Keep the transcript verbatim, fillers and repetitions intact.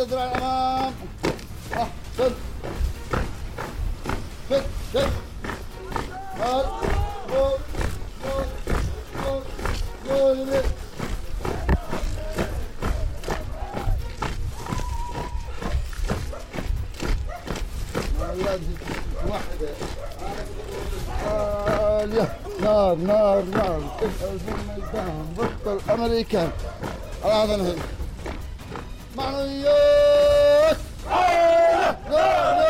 ذراع الأمام. أحسن. شد شد. هات. جول جول جول جول يمين. واحدة. عالية. نار نار نار. تسأل في الميدان. بطل أمريكان. هذا نهي. معنويات.